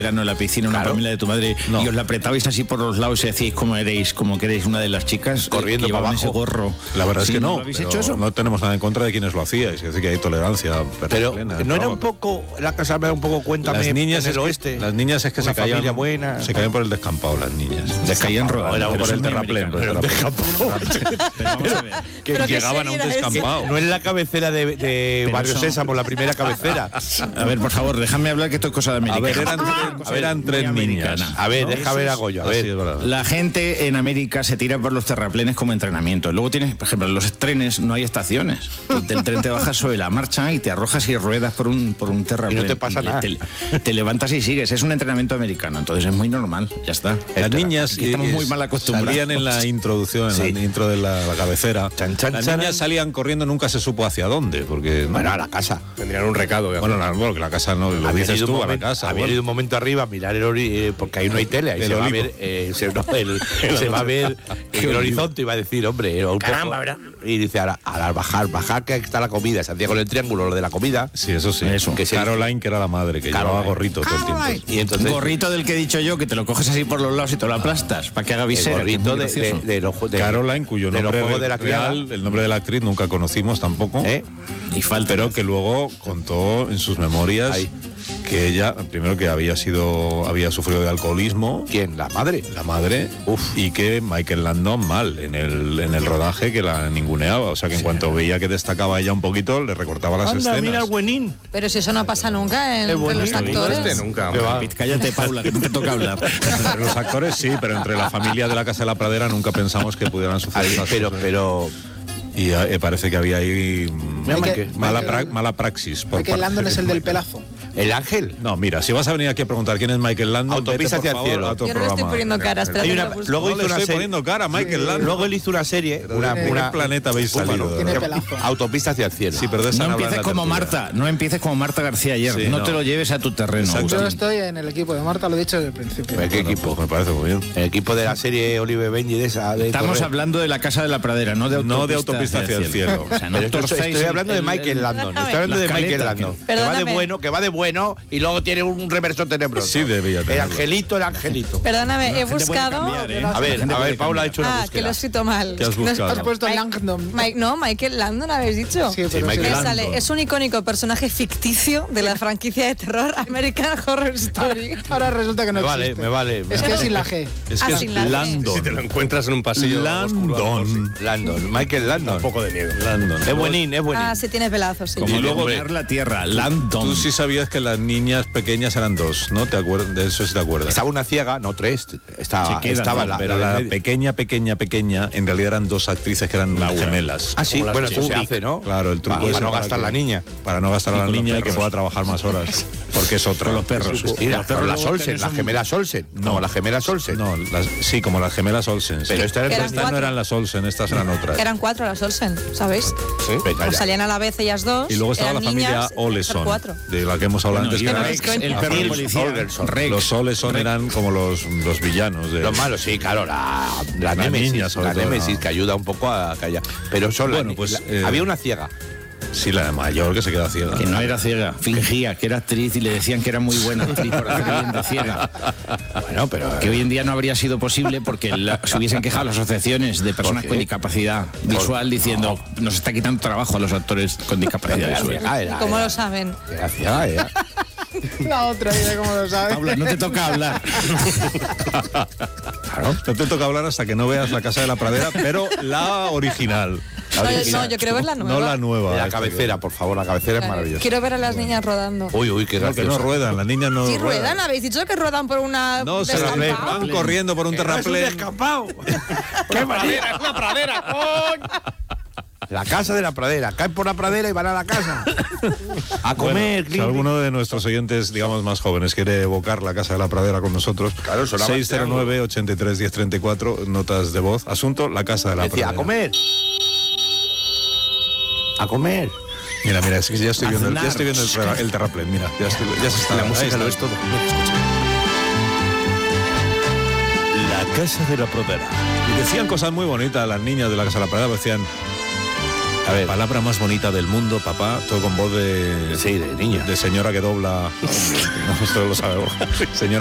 en la piscina, una familia de tu madre, y os la apretabais así por los lados y decíais como que erais una de las chicas corriendo que para llevaban abajo. ese gorro. La verdad es que no. ¿Lo habéis hecho eso? No tenemos nada en contra de quienes lo hacíais. Es decir, que hay tolerancia. Pero plena, no era un poco, la casa me da un poco cuéntame, las niñas en el oeste. Las niñas es que una se caían. familia buena. Se caían por el descampado, las niñas. Se caían rodadas. Era pero por son el muy terraplén. americanas. Pero vamos a ver. Que ¿Pero qué llegaban a un serie era descampado. No es la cabecera de Barrio son- Sésamo, la primera cabecera. A ver, por favor, déjame hablar que esto es cosa de A ver, americana. eran tres muy niñas. americana. A ver, deja ver a Goyo, a Así ver. es verdad. La gente en América se tira por los terraplenes como entrenamiento. Luego tienes, por ejemplo, en los trenes no hay estaciones. Del tren te bajas sobre la marcha y te arrojas y ruedas por un terraplén. Y no te pasa nada. Te levantas y sigues. Es un entrenamiento americano, entonces es muy normal. Ya está. Las niñas Aquí estamos muy mal acostumbrados. salían en la introducción, en la intro de la cabecera. Chan, chan, Las chan. niñas salían corriendo, nunca se supo hacia dónde, porque Bueno, a la casa. Tendrían un recado. bueno, que la casa no lo Había dices ido un tú a la momento- casa. había bueno. ido un momento arriba a mirar porque ahí no hay tele, ahí El se va a olivo. ver, se va a ver el horizonte, iba a decir, hombre, un Caramba, poco. ¿verdad? Y dice, ahora bajar que está la comida, se hacía con el triángulo lo de la comida. Sí, eso sí. Eso. Que se- Caroline, que era la madre, que Caroline. llevaba gorrito todo el tiempo. Y entonces Un gorrito del que he dicho yo, que te lo coges así por los lados y te lo aplastas para que haga el visera. que es gorrito muy gracioso. de los de Caroline, cuyo de los nombre juegos de la criada. real, el nombre de la actriz nunca conocimos tampoco. Y falta. Pero que luego contó en sus memorias Ahí. que ella, primero que había sufrido de alcoholismo, ¿Quién? La madre. la madre, y que Michael Landon mal en el rodaje, que la ninguneaba. O sea que en cuanto veía que destacaba ella un poquito, le recortaba las escenas. buenín. Pero si eso no pasa nunca entre los actores. Nunca. Cállate, Paula, que no te toca hablar. Entre los actores sí, pero entre la familia de la Casa de la Pradera nunca pensamos que pudieran sufrir esas cosas. Pero Y parece que había ahí Michael- mala praxis. por Michael parte Landon es el de del Michael. pelazo. el ángel. No, mira, si vas a venir aquí a preguntar quién es Michael Landon, Autopista vete, por hacia el favor, cielo. a otro Yo no le estoy programa. poniendo cara. Espera, Hay que una- lo busco. luego No hizo le una estoy serie. poniendo cara a Michael Landon. Luego él hizo una serie, ¿De qué planeta habéis salido? Tiene pelazo. Autopista hacia el cielo. Sí, pero de esa No no habla en empieces la como tertulia. Marta, no empieces como Marta García ayer. Sí, no no. te lo lleves a tu terreno. Exacto. Yo Agustín. estoy en el equipo de Marta, lo he dicho desde el principio. ¿Qué Bueno, equipo? pues me parece muy bien. El equipo de la serie Olive Benji de esa. De Estamos correr. hablando de la Casa de la Pradera, no de Autopista hacia el cielo. O sea, no Pero torzáis estoy hablando de el- Michael Landon. Perdóname. Estoy hablando de La Michael escaleta, Landon. Perdóname. Que va de bueno y luego tiene un reverso tenebroso. Sí, debía El tenerlo. angelito, el angelito. Perdóname, he gente puede buscado. cambiar, ¿eh? A ver, Paula ha hecho una Ah, que lo he búsqueda. escrito mal. ¿Qué has buscado? Has puesto Mike- Langdon. No, Michael Landon, ¿habéis dicho? Sí, pero Sí, sí. Michael Me Landon. sale, es un icónico personaje ficticio de la franquicia de terror American Horror Story. Ahora resulta que no Me vale, existe. me vale. Es que es sin la G. Es Ah, que sin la es G. Landon. Si te lo encuentras en un pasillo. Landon. Landon, Michael Landon. Un poco de miedo. Landon. Es buenín, es buenín. Ah, sí, tiene pelazos, sí. Como Y luego- dominar la tierra, Landon. Tú sí sabías que las niñas pequeñas eran dos, ¿no? ¿Te acuerdas? De eso sí te acuerdas. Estaba una ciega, no tres. Estaba Pero la medio. pequeña, en realidad eran dos actrices que eran gemelas. Ah, sí, Como las bueno, de eso se Kubrick. hace, ¿no? Claro, el truco Para ese no gastar que- la niña. Para no gastar a la con los niña y que perros. pueda trabajar más horas. Porque es otra. Con los perros. Mira, Los perros pero las luego Olsen, tenés las un- gemelas Olsen. No, las gemelas Olsen. No, sí, como las gemelas Olsen. Pero esta era estas cuatro. no eran las Olsen, estas eran otras. Eran 4 las Olsen, ¿sabéis? Venga, O ya. salían a la vez ellas dos. Y luego estaba la eran familia niñas, ser Oleson, 4. de la que hemos hablado Bueno, antes. y que no era- es coña. el perro Nils policía. Holgersson. Rex. Los Oleson eran como los villanos. De, Los malos, sí, claro, la La Némesis, niña, sobre la todo, Némesis, ¿no? que ayuda un poco a callar. Pero son Bueno, pues, había una ciega. Sí, la de mayor que se queda ciega. Que no era ciega, fingía que era actriz y le decían que era muy buena actriz por hacer bien de ciega. Bueno, pero Que hoy en día no habría sido posible porque se hubiesen quejado las asociaciones de personas qué? con discapacidad visual diciendo nos está quitando trabajo a los actores con discapacidad era visual. ciega, era- ¿Cómo era- lo saben? era ciega, era. La otra, mira cómo lo sabe. Paula, no te toca hablar. Claro. No te toca hablar hasta que no veas la Casa de la Pradera, pero la original. La No, original. no, yo quiero ver la nueva. No la nueva. La esta cabecera, por favor, la cabecera es maravillosa. Quiero ver a las niñas rodando. Uy, qué que- No, que no gracioso. ruedan, las niñas no Sí, ruedan, habéis dicho que ruedan por una. No, se descampado? van corriendo por un terraplén. descampado. ¡Qué pradera! ¡Es una pradera! ¡Coño! La casa de la pradera. Caen por la pradera y van a la casa. A Bueno, comer, si alguno de nuestros oyentes, digamos más jóvenes, quiere evocar la Casa de la Pradera con nosotros, Claro, sonaba 609-83-1034, notas de voz. Asunto, la Casa de la Decía, Pradera. a comer. A comer. Mira, es que ya estoy viendo, Aznar. el terraplén, mira, ya se está. La ahí música está. lo es todo. La Casa de la Pradera. Y decían cosas muy bonitas las niñas de la Casa de la Pradera, decían, A ver, palabra más bonita del mundo, papá, todo con voz de... Sí, de niño. De señora que dobla... No, esto lo sabe Borja. Señora